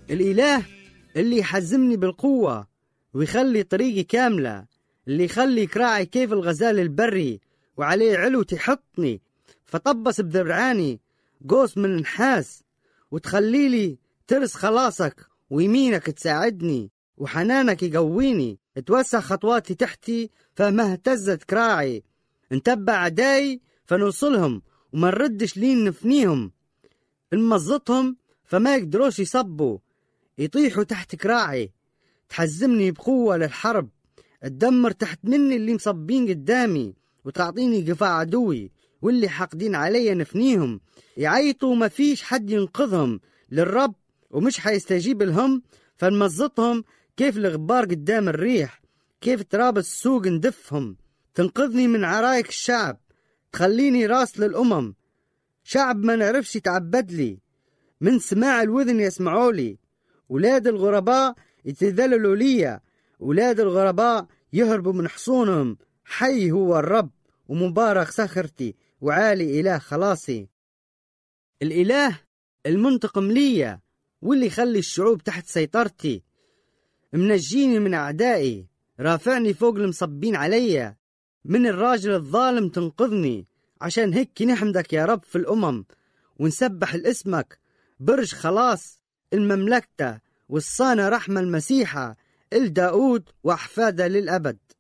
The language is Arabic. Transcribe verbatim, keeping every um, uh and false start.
الإله اللي يحزمني بالقوة ويخلي طريقي كاملة، اللي يخلي كراعي كيف الغزال البري وعليه علو تحطني، فطبس بذرعاني قوس من نحاس، وتخلي لي ترس خلاصك ويمينك تساعدني، وحنانك يقويني، توسع خطواتي تحتي فما اهتزت كراعي، انتبع عداي فنوصلهم وما نردش لين نفنيهم، نمزطهم فما يقدروش يصبوا، يطيحوا تحت كراعي، تحزمني بقوة للحرب، تدمر تحت مني اللي مصبين قدامي، وتعطيني قفاع عدوي، واللي حاقدين علي نفنيهم، يعيطوا ما فيش حد ينقذهم للرب ومش حيستجيب لهم، فنمزطهم كيف الغبار قدام الريح، كيف تراب السوق ندفهم، تنقذني من عرايك الشعب، تخليني راس للأمم، شعب ما نعرفش يتعبد لي، من سماع الوذن يسمعوا لي، ولاد الغرباء يتذللوا لي، ولاد الغرباء يهربوا من حصونهم، حي هو الرب ومبارك سخرتي وعالي إله خلاصي. الإله المنتقم لي واللي يخلي الشعوب تحت سيطرتي، منجيني من أعدائي، رافعني فوق المصبين علي، من الراجل الظالم تنقذني، عشان هيك نحمدك يا رب في الأمم، ونسبح لاسمك برج خلاص المملكة، والصانة رحمة المسيحة الداود وأحفاده للأبد.